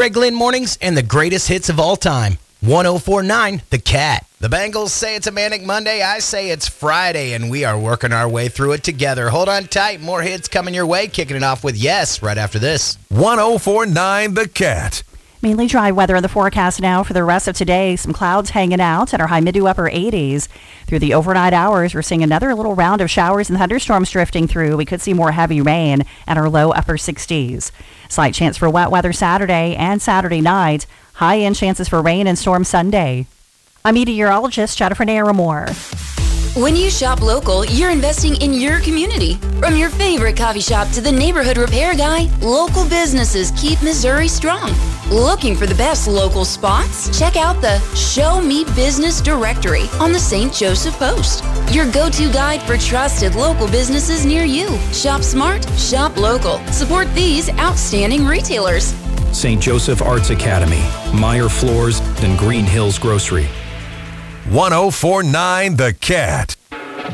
Greg Lynn Mornings and the greatest hits of all time. 104.9 The Cat. The Bengals say it's a Manic Monday. I say it's Friday, and we are working our way through it together. Hold on tight. More hits coming your way. Kicking it off with Yes right after this. 104.9 The Cat. Mainly dry weather in the forecast now for the rest of today. Some clouds hanging out at our high mid to upper 80s. Through the overnight hours, we're seeing another little round of showers and thunderstorms drifting through. We could see more heavy rain at our low upper 60s. Slight chance for wet weather Saturday and Saturday night. High-end chances for rain and storm Sunday. I'm meteorologist Jennifer Naramore. When you shop local, you're investing in your community. From your favorite coffee shop to the neighborhood repair guy, local businesses keep Missouri strong. Looking for the best local spots? Check out the Show Me Business directory on the St. Joseph Post. Your go-to guide for trusted local businesses near you. Shop smart, shop local. Support these outstanding retailers. St. Joseph Arts Academy, Meyer Floors, and Green Hills Grocery. 104.9 The Cat.